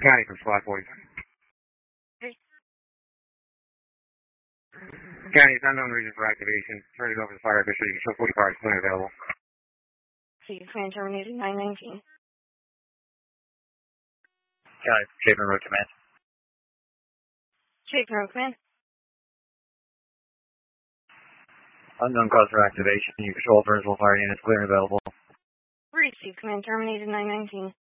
County from Squad 47. County, it's unknown reason for activation. Turn it over to fire official. You can show 40 cars clearly available. See, command terminated 919. County from Chapin Road Command. Chapin Road Command. Unknown cause for activation. You control Burnsville fire units clear and available. Receive command terminated 919.